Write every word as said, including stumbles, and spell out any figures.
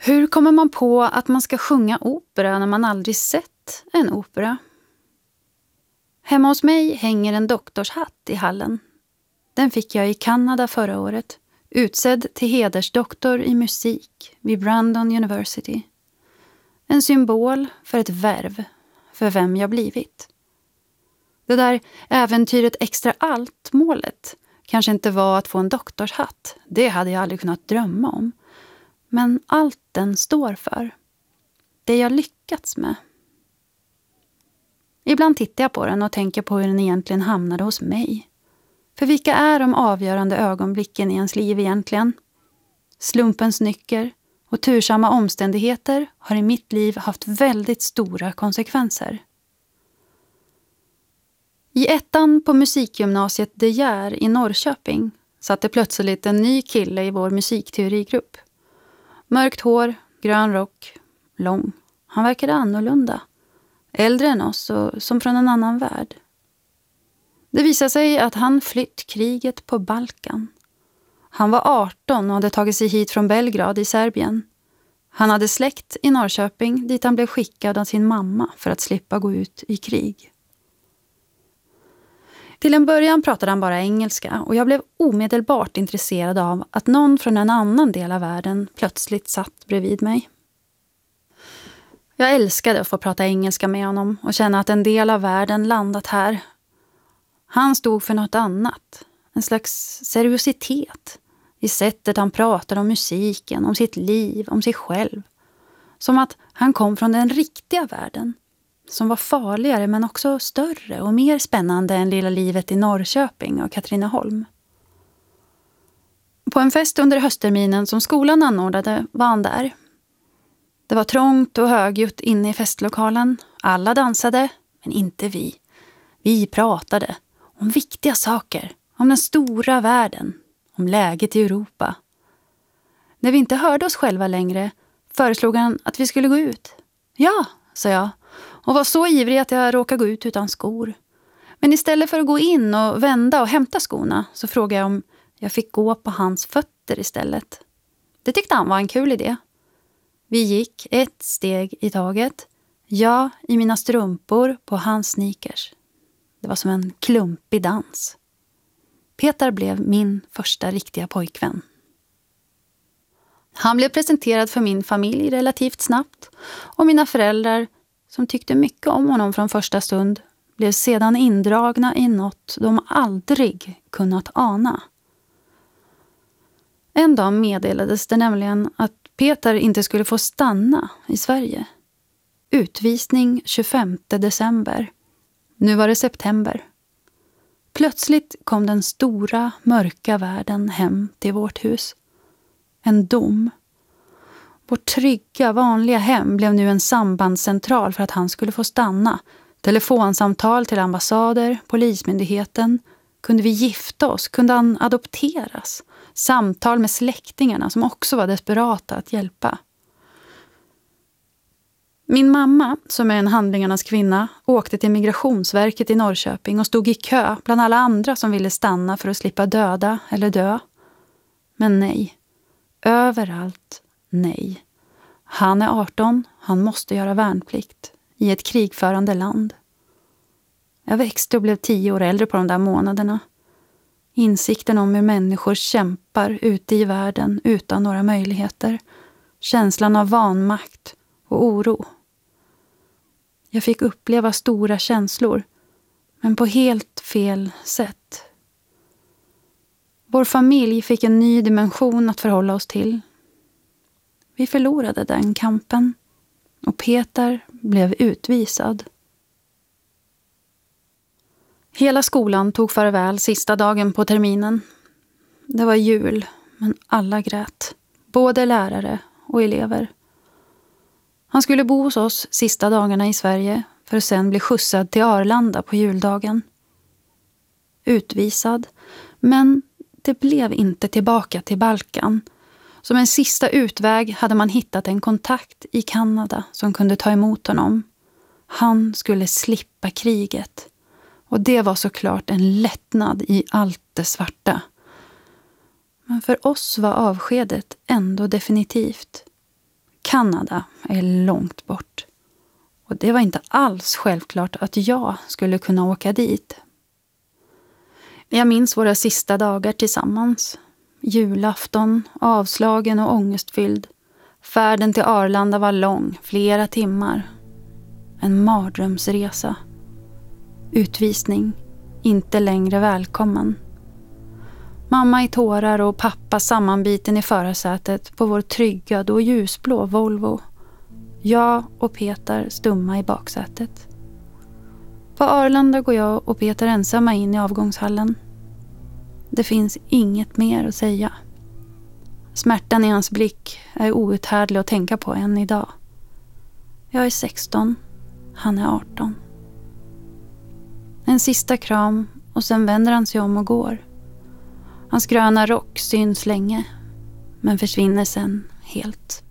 Hur kommer man på att man ska sjunga opera när man aldrig sett en opera? Hemma hos mig hänger en doktorshatt i hallen. Den fick jag i Kanada förra året, utsedd till hedersdoktor i musik vid Brandon University. En symbol för ett värv, för vem jag blivit. Det där äventyret extra allt-målet kanske inte var att få en doktorshatt. Det hade jag aldrig kunnat drömma om. Men allt den står för. Det jag lyckats med. Ibland tittar jag på den och tänker på hur den egentligen hamnade hos mig. För vilka är de avgörande ögonblicken i ens liv egentligen? Slumpens nycker och tursamma omständigheter har i mitt liv haft väldigt stora konsekvenser. I ettan på musikgymnasiet De Geer i Norrköping satt det plötsligt en ny kille i vår musikteorigrupp. Mörkt hår, grön rock, lång. Han verkade annorlunda. Äldre än oss och som från en annan värld. Det visade sig att han flytt kriget på Balkan. Han var arton och hade tagit sig hit från Belgrad i Serbien. Han hade släkt i Norrköping dit han blev skickad av sin mamma för att slippa gå ut i krig. Till en början pratade han bara engelska och jag blev omedelbart intresserad av att någon från en annan del av världen plötsligt satt bredvid mig. Jag älskade att få prata engelska med honom och känna att en del av världen landat här. Han stod för något annat, en slags seriositet i sättet han pratade om musiken, om sitt liv, om sig själv. Som att han kom från den riktiga världen. Som var farligare men också större och mer spännande än lilla livet i Norrköping och Katrineholm. På en fest under höstterminen som skolan anordnade var han där. Det var trångt och högljutt inne i festlokalen. Alla dansade, men inte vi. Vi pratade om viktiga saker, om den stora världen, om läget i Europa. När vi inte hörde oss själva längre föreslog han att vi skulle gå ut. Ja, sa jag. Och var så ivrig att jag råkade gå ut utan skor. Men istället för att gå in och vända och hämta skorna så frågade jag om jag fick gå på hans fötter istället. Det tyckte han var en kul idé. Vi gick ett steg i taget. Jag i mina strumpor på hans sneakers. Det var som en klumpig dans. Peter blev min första riktiga pojkvän. Han blev presenterad för min familj relativt snabbt och mina föräldrar som tyckte mycket om honom från första stund blev sedan indragna i något de aldrig kunnat ana. En dag meddelades det nämligen att Peter inte skulle få stanna i Sverige. Utvisning tjugofemte december. Nu var det september. Plötsligt kom den stora, mörka världen hem till vårt hus. En dom. Vårt trygga, vanliga hem blev nu en sambandscentral för att han skulle få stanna. Telefonsamtal till ambassader, polismyndigheten. Kunde vi gifta oss? Kunde han adopteras? Samtal med släktingarna som också var desperata att hjälpa. Min mamma, som är en handlingarnas kvinna, åkte till Migrationsverket i Norrköping och stod i kö bland alla andra som ville stanna för att slippa döda eller dö. Men nej. Överallt nej. Han är arton, han måste göra värnplikt i ett krigförande land. Jag växte och blev tio år äldre på de där månaderna. Insikten om hur människor kämpar ute i världen utan några möjligheter. Känslan av vanmakt och oro. Jag fick uppleva stora känslor, men på helt fel sätt. Vår familj fick en ny dimension att förhålla oss till. Vi förlorade den kampen och Peter blev utvisad. Hela skolan tog farväl sista dagen på terminen. Det var jul, men alla grät. Både lärare och elever. Han skulle bo hos oss sista dagarna i Sverige för att sen bli skjutsad till Arlanda på juldagen. Utvisad, men det blev inte tillbaka till Balkan. Som en sista utväg hade man hittat en kontakt i Kanada som kunde ta emot honom. Han skulle slippa kriget. Och det var såklart en lättnad i allt det svarta. Men för oss var avskedet ändå definitivt. Kanada är långt bort. Och det var inte alls självklart att jag skulle kunna åka dit. Jag minns våra sista dagar tillsammans. Julafton, avslagen och ångestfylld. Färden till Arlanda var lång, flera timmar. En mardrömsresa. Utvisning, inte längre välkommen. Mamma i tårar och pappa sammanbiten i förarsätet på vår trygga och ljusblå Volvo. Jag och Peter stumma i baksätet. På Arlanda går jag och Peter ensamma in i avgångshallen. Det finns inget mer att säga. Smärtan i hans blick är outhärdlig att tänka på än idag. Jag är sexton, han är arton. En sista kram och sen vänder han sig om och går. Hans gröna rock syns länge, men försvinner sen helt.